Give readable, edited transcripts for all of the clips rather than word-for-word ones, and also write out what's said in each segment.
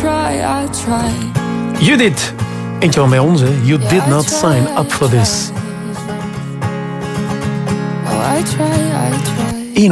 Judith, eentje van bij ons, hè? You did not sign up for this. 1:08.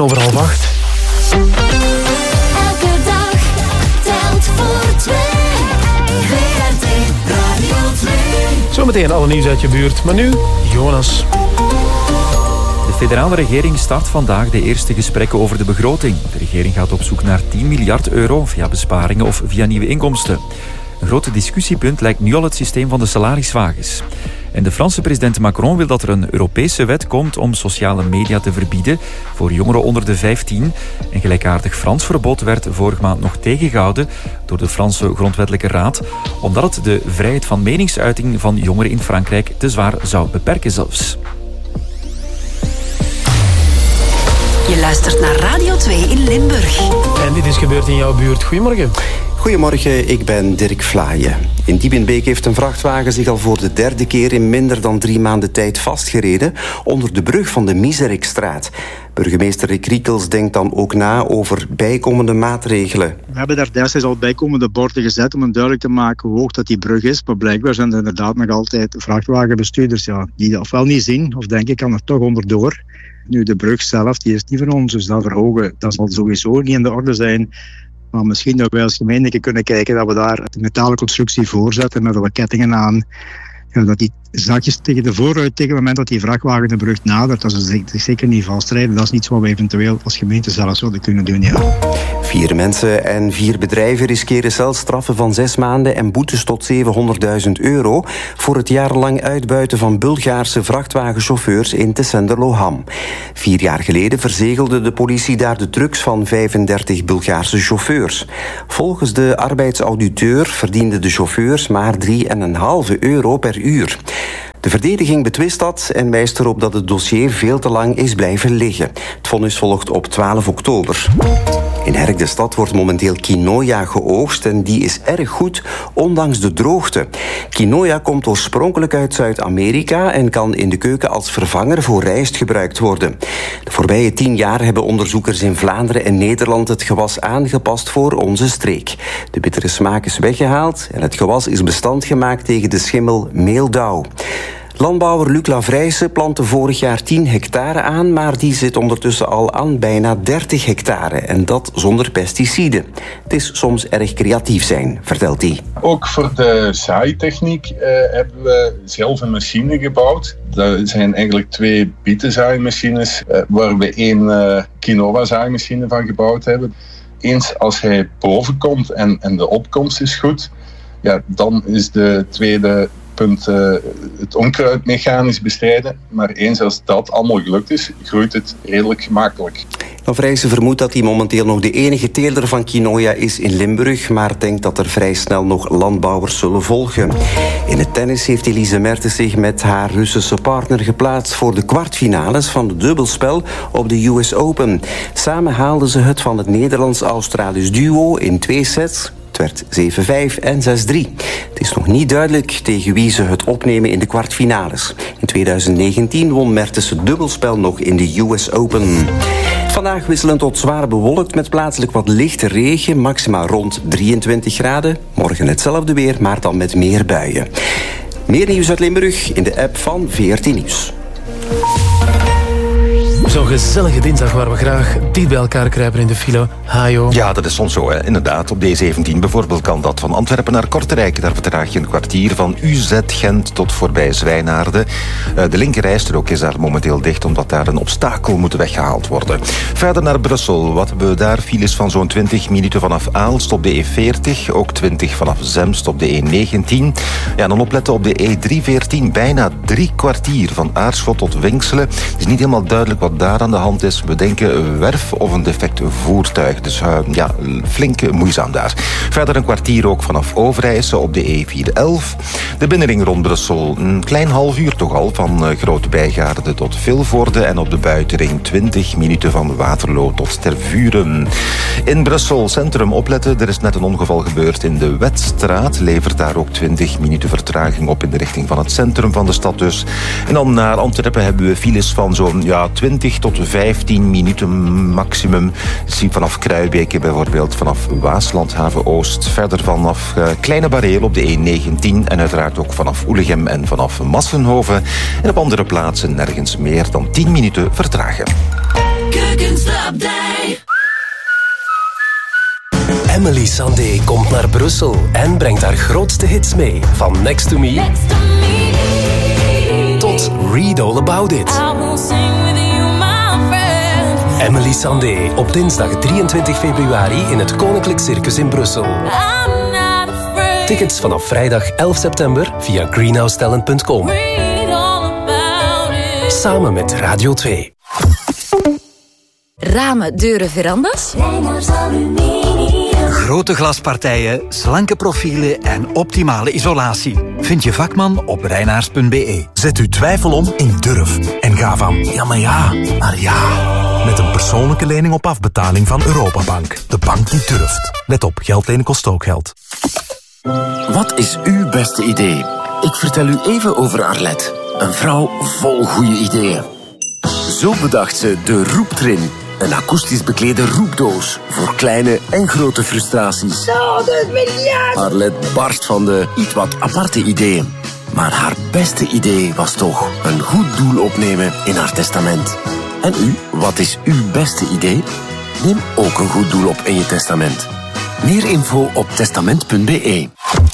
Elke dag telt voor 2. VRT Radio 2. Zometeen alle nieuws uit je buurt. Maar nu, Jonas. De federale regering start vandaag de eerste gesprekken over de begroting. De regering gaat op zoek naar 10 miljard euro via besparingen of via nieuwe inkomsten. Een groot discussiepunt lijkt nu al het systeem van de salariswagens. En de Franse president Macron wil dat er een Europese wet komt om sociale media te verbieden voor jongeren onder de 15. Een gelijkaardig Frans verbod werd vorige maand nog tegengehouden door de Franse Grondwettelijke Raad, omdat het de vrijheid van meningsuiting van jongeren in Frankrijk te zwaar zou beperken zelfs. Je luistert naar Radio 2 in Limburg. En dit is gebeurd in jouw buurt. Goedemorgen. Goedemorgen, ik ben Dirk Vlaaien. In Diepenbeek heeft een vrachtwagen zich al voor de 3e keer in minder dan 3 maanden tijd vastgereden onder de brug van de Miserekstraat. Burgemeester Rick Riekels denkt dan ook na over bijkomende maatregelen. We hebben daar destijds al bijkomende borden gezet om een duidelijk te maken hoe hoog dat die brug is. Maar blijkbaar zijn er inderdaad nog altijd vrachtwagenbestuurders die dat ofwel niet zien of denken kan er toch onderdoor. Nu, de brug zelf die is niet van ons, dus dat verhogen dat zal sowieso niet in de orde zijn. Maar misschien dat wij als gemeente kunnen kijken dat we daar de metalen constructie voorzetten met wat kettingen aan. Ja, dat die zaakjes tegen de voorruit, tegen het moment dat die vrachtwagen de brug nadert, dat ze zich zeker niet vastrijden. Dat is niet wat we eventueel als gemeente zelf zouden kunnen doen, ja. 4 mensen en 4 bedrijven riskeren celstraffen van 6 maanden en boetes tot €700.000 voor het jarenlang uitbuiten van Bulgaarse vrachtwagenchauffeurs in Tessenderloham. 4 jaar geleden verzegelde de politie daar de trucks van 35 Bulgaarse chauffeurs. Volgens de arbeidsauditeur verdienden de chauffeurs maar €3,5 per uur. De verdediging betwist dat en wijst erop dat het dossier veel te lang is blijven liggen. Het vonnis volgt op 12 oktober. In Herk de Stad wordt momenteel quinoa geoogst en die is erg goed, ondanks de droogte. Quinoa komt oorspronkelijk uit Zuid-Amerika en kan in de keuken als vervanger voor rijst gebruikt worden. De voorbije 10 jaar hebben onderzoekers in Vlaanderen en Nederland het gewas aangepast voor onze streek. De bittere smaak is weggehaald en het gewas is bestand gemaakt tegen de schimmel meeldauw. Landbouwer Luc Lavrijse plantte vorig jaar 10 hectare aan, maar die zit ondertussen al aan bijna 30 hectare. En dat zonder pesticiden. Het is soms erg creatief zijn, vertelt hij. Ook voor de zaaitechniek hebben we zelf een machine gebouwd. Dat zijn eigenlijk 2 bietenzaaimachines, waar we 1 quinoa-zaaimachine van gebouwd hebben. Eens als hij boven komt en de opkomst is goed, ja, dan is de tweede punt het onkruid mechanisch bestrijden. Maar eens als dat allemaal gelukt is, groeit het redelijk gemakkelijk. Lavrijse vermoedt dat hij momenteel nog de enige teelder van quinoa is in Limburg, maar denkt dat er vrij snel nog landbouwers zullen volgen. In het tennis heeft Elise Mertens zich met haar Russische partner geplaatst voor de kwartfinales van het dubbelspel op de US Open. Samen haalden ze het van het Nederlands-Australisch duo in 2 sets. Het werd 7-5 en 6-3. Het is nog niet duidelijk tegen wie ze het opnemen in de kwartfinales. In 2019 won Mertens het dubbelspel nog in de US Open. Vandaag wisselend tot zwaar bewolkt met plaatselijk wat lichte regen. Maxima rond 23 graden. Morgen hetzelfde weer, maar dan met meer buien. Meer nieuws uit Limburg in de app van VRT Nieuws. Zo'n gezellige dinsdag waar we graag dicht bij elkaar kruipen in de file. Hajo. Ja, dat is soms zo, hè. Inderdaad. Op de E17 bijvoorbeeld kan dat van Antwerpen naar Kortrijk. Daar vertraag je een kwartier van UZ Gent tot voorbij Zwijnaarden. De linkerrijstrook is daar momenteel dicht, omdat daar een obstakel moet weggehaald worden. Verder naar Brussel. Wat hebben we daar? Files van zo'n 20 minuten vanaf Aalst op de E40. Ook 20 vanaf Zemst op de E19. Ja, en dan opletten op de E314. Bijna 3 kwartier van Aarschot tot Winkselen. Het is niet helemaal duidelijk wat daar aan de hand is. We denken werf of een defect voertuig. Dus flink moeizaam daar. Verder een kwartier ook vanaf Overijse op de E411. De binnenring rond Brussel een klein half uur toch al. Van Grote Bijgaarde tot Vilvoorde. En op de buitenring 20 minuten van Waterloo tot Tervuren. In Brussel Centrum opletten. Er is net een ongeval gebeurd in de Wetstraat. Levert daar ook 20 minuten vertraging op in de richting van het centrum van de stad dus. En dan naar Antwerpen hebben we files van zo'n 20 tot 15 minuten maximum. Zie vanaf Kruibeke bijvoorbeeld, vanaf Waaslandhaven Oost. Verder vanaf Kleine Bareel op de E19 en uiteraard ook vanaf Oelegem en vanaf Massenhoven. En op andere plaatsen nergens meer dan 10 minuten vertragen. Emily Sandé komt naar Brussel en brengt haar grootste hits mee. Van Next to Me tot Read All About It. Emily Sandé op dinsdag 23 februari in het Koninklijk Circus in Brussel. Tickets vanaf vrijdag 11 september via greenhousetalent.com. Samen met Radio 2. Ramen, deuren, verandas? Grote glaspartijen, slanke profielen en optimale isolatie. Vind je vakman op reinaars.be. Zet uw twijfel om in durf. En ga van ja, maar ja, naar ja. Met een persoonlijke lening op afbetaling van Europabank. De bank die durft. Let op, geld lenen kost ook geld. Wat is uw beste idee? Ik vertel u even over Arlette. Een vrouw vol goede ideeën. Zo bedacht ze de Roeptrin. Een akoestisch beklede roepdoos voor kleine en grote frustraties. Arlette barst van de iets wat aparte ideeën. Maar haar beste idee was toch een goed doel opnemen in haar testament. En u, wat is uw beste idee? Neem ook een goed doel op in je testament. Meer info op testament.be.